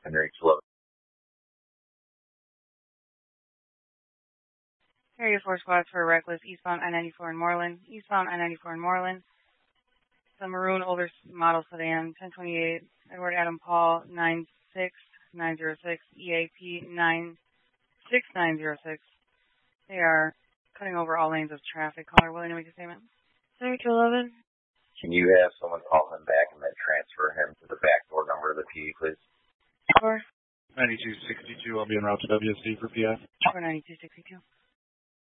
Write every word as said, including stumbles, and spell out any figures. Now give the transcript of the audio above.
Henry Slow. Area four squads for reckless eastbound I ninety-four in Moreland. Eastbound I ninety-four in Moreland. The maroon older model sedan, ten twenty-eight, Edward Adam Paul, nine six nine zero six, E A P nine six nine zero six. They are cutting over all lanes of traffic. Caller willing to make a statement? nine two eleven. Can you have someone call him back and then transfer him to the back door number of the P E, please? Four. ninety-two sixty-two, I'll be en route to W S C for P I. For ninety-two sixty-two.